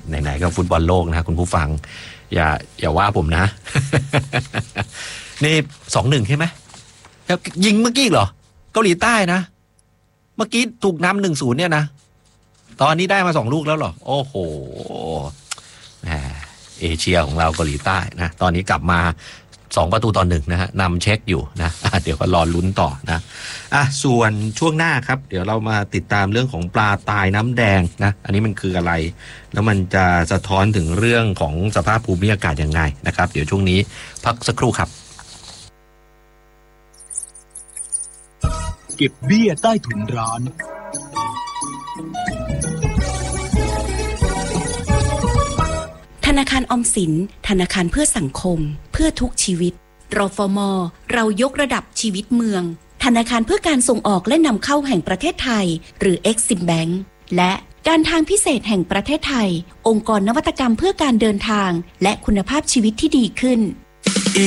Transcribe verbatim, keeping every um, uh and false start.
ไหนๆก็ฟุตบอลโลกนะคุณผู้ฟังอย่าอย่าว่าผมนะ นี่สองหนึ่งใช่ไหมยิงเมื่อกี้เหรอเกาหลีใต้นะเมื่อกี้ถูกนำหนึ่งศูนย์เนี่ยนะตอนนี้ได้มาสองลูกแล้วเหรอโอ้โหแหมเอเชียของเราเกาหลีใต้นะตอนนี้กลับมาสองประตูต่อหนึ่งนะฮะนำเช็คอยู่นะเดี๋ยวก็รอลุ้นต่อนะอ่ะส่วนช่วงหน้าครับเดี๋ยวเรามาติดตามเรื่องของปลาตายน้ำแดงนะอันนี้มันคืออะไรแล้วมันจะสะท้อนถึงเรื่องของสภาพภูมิอากาศยังไงนะครับเดี๋ยวช่วงนี้พักสักครู่ครับเก็บเบี้ยใต้ถุนร้านธนาคารออมสินธนาคารเพื่อสังคมเพื่อทุกชีวิตรฟม.เรายกระดับชีวิตเมืองธนาคารเพื่อการส่งออกและนำเข้าแห่งประเทศไทยหรือ Exim Bank และการทางพิเศษแห่งประเทศไทยองค์กรนวัตกรรมเพื่อการเดินทางและคุณภาพชีวิตที่ดีขึ้น